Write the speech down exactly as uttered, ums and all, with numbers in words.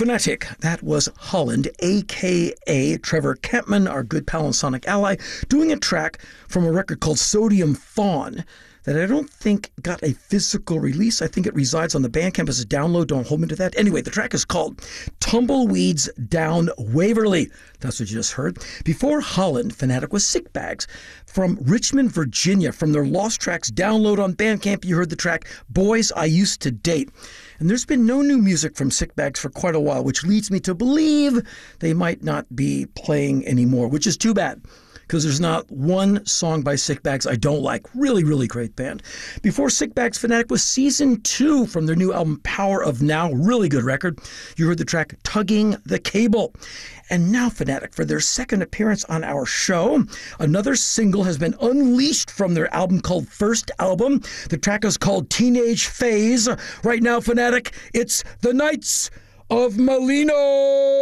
Phonetic, that was Holland, a k a. Trevor Kempman, our good pal and sonic ally, doing a track from a record called Sodium Fawn that I don't think got a physical release. I think it resides on the Bandcamp as a download. Don't hold me to that. Anyway, the track is called Tumbleweeds Down Waverly. That's what you just heard. Before Holland, Phonetic was Sick Bags from Richmond, Virginia. From their Lost Tracks download on Bandcamp, you heard the track Boys I Used to Date. And there's been no new music from Sick Bags for quite a while, which leads me to believe they might not be playing anymore, which is too bad, because there's not one song by Sick Bags I don't like. Really, really great band. Before Sick Bags, Phonetic was Season two from their new album Power of Now. Really good record. You heard the track Tugging the Cable. And now Phonetic, for their second appearance on our show, another single has been unleashed from their album called First Album. The track is called Teenage Phase. Right now, Phonetic, it's The Knights of Molino.